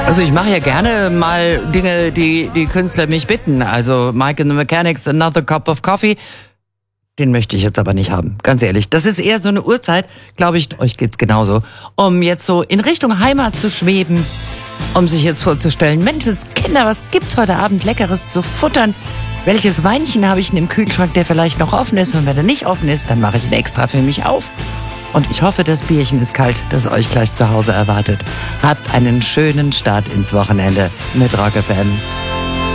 Also ich mache ja gerne mal Dinge, die Künstler mich bitten. Also Mike and the Mechanics, Another Cup of Coffee. Den möchte ich jetzt aber nicht haben, ganz ehrlich. Das ist eher so eine Uhrzeit, glaube ich, euch geht's genauso, um jetzt so in Richtung Heimat zu schweben, um sich jetzt vorzustellen, Mensch, Kinder, was gibt's heute Abend Leckeres zu futtern? Welches Weinchen habe ich denn im Kühlschrank, der vielleicht noch offen ist? Und wenn er nicht offen ist, dann mache ich ihn extra für mich auf. Und ich hoffe, das Bierchen ist kalt, das euch gleich zu Hause erwartet. Habt einen schönen Start ins Wochenende mit Rock FM.